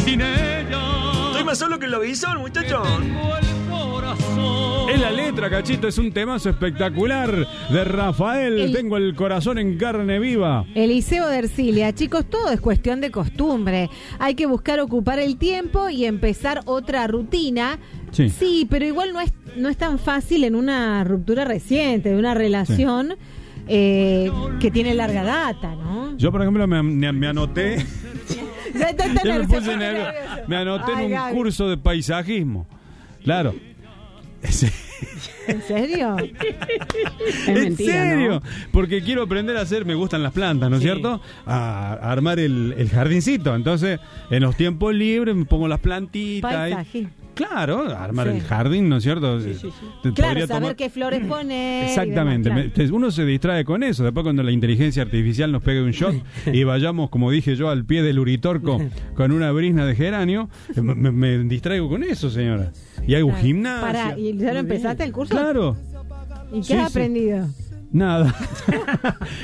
sin ella. Estoy más solo que el lobizón, muchacho. Tengo el corazón. Es la letra, cachito, es un temazo espectacular de Rafael. Tengo el corazón en carne viva. Eliseo de Ercilia. Chicos, todo es cuestión de costumbre. Hay que buscar ocupar el tiempo y empezar otra rutina. Sí, pero igual no es tan fácil en una ruptura reciente, de una relación que tiene larga data, ¿no? Yo, por ejemplo, me anoté. Me anoté en un curso de paisajismo. Claro. ¿En serio? Es mentira, ¿en serio? ¿No? Porque quiero aprender a hacer, me gustan las plantas, ¿no es cierto? A armar el jardincito. Entonces, en los tiempos libres me pongo las plantitas. Paisaje. Claro, armar el jardín, ¿no es cierto? Claro, saber qué flores poner. Exactamente. Demás, claro. Uno se distrae con eso. Después cuando la inteligencia artificial nos pegue un shot y vayamos, como dije yo, al pie del Uritorco con una brisna de geranio, me distraigo con eso, señora. Y hago gimnasia. ¿Y ya lo empezaste el curso? Claro. ¿Y qué has aprendido? Nada.